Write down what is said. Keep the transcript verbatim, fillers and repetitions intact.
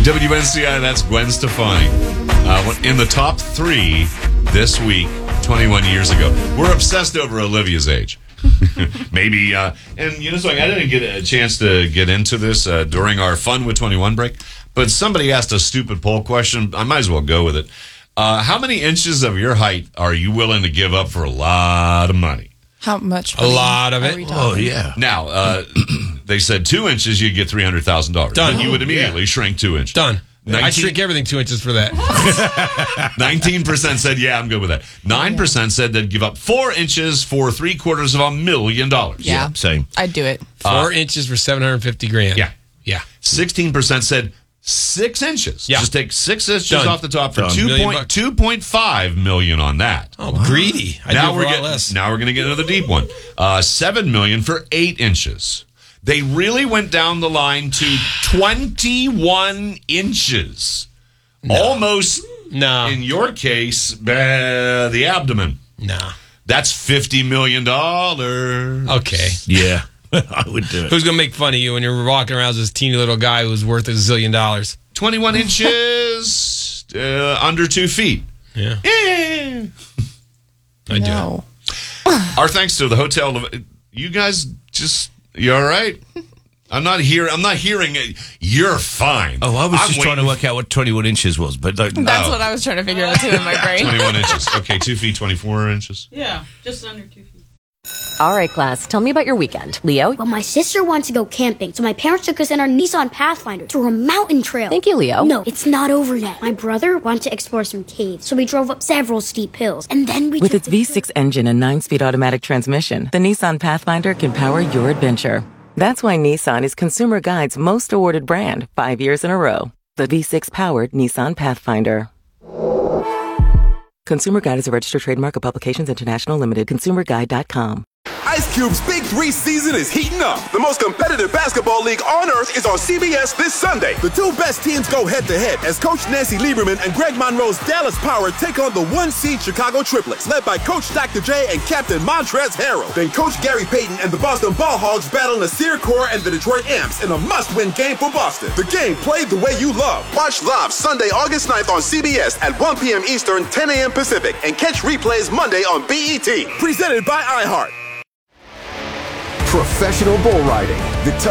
W N C I, that's Gwen Stefani. Uh, in the top three this week, twenty-one years ago. We're obsessed over Olivia's age. Maybe, uh, and you know something, I didn't get a chance to get into this uh, during our Fun with twenty-one break, but somebody asked a stupid poll question. I might as well go with it. Uh, how many inches of your height are you willing to give up for a lot of money? How much? A lot of it. Oh, yeah. Now, uh, they said two inches, you'd get three hundred thousand dollars. Done. But you would immediately yeah. shrink two inches. Done. nineteen I'd shrink everything two inches for that. nineteen percent said, yeah, I'm good with that. nine percent said they'd give up four inches for three quarters of a million dollars. Yeah. Same. I'd do it. Four Uh, inches for seven hundred fifty grand. Yeah. Yeah. sixteen percent said six inches. Yeah. Just take six inches Done. off the top for Done. two Million point bucks. two point five million on that. Oh, greedy. I now do it we're for a lot getting, less. now we're going to get another deep one. Uh, seven million for eight inches. They really went down the line to twenty-one inches. No. Almost, No. in your case, uh, the abdomen. Nah. That's fifty million dollars. Okay. Yeah. I would do it. Who's going to make fun of you when you're walking around as this teeny little guy who's worth a zillion dollars? twenty-one inches, uh, under two feet. Yeah. Yeah. I do. No. Our thanks to the hotel. You guys just, you all right? I'm not here. I'm not hearing it. You're fine. Oh, I was I'm just trying to waiting- work out what twenty-one inches was, but like, That's Oh. what I was trying to figure out too in my brain. twenty-one inches. Okay, two feet, twenty-four inches. Yeah, just under two feet. All right, class, tell me about your weekend. Leo? Well, my sister wanted to go camping, so my parents took us in our Nissan Pathfinder to a mountain trail. Thank you, Leo. No, it's not over yet. My brother wanted to explore some caves, so we drove up several steep hills, and then we With took its the V six engine and nine-speed automatic transmission, the Nissan Pathfinder can power your adventure. That's why Nissan is Consumer Guide's most awarded brand, five years in a row. The V six-powered Nissan Pathfinder. Consumer Guide is a registered trademark of Publications International Limited. consumer guide dot com. Ice Cube's Big Three season is heating up. The most competitive basketball league on earth is on C B S this Sunday. The two best teams go head-to-head as Coach Nancy Lieberman and Greg Monroe's Dallas Power take on the one-seed Chicago Triplets, led by Coach Doctor J and Captain Montrezl Harrell. Then Coach Gary Payton and the Boston Ball Hogs battle Nasir Kaur and the Detroit Amps in a must-win game for Boston. The game played the way you love. Watch live Sunday, August ninth on C B S at one p.m. Eastern, ten a.m. Pacific, and catch replays Monday on B E T. Presented by iHeart. Professional bull riding. The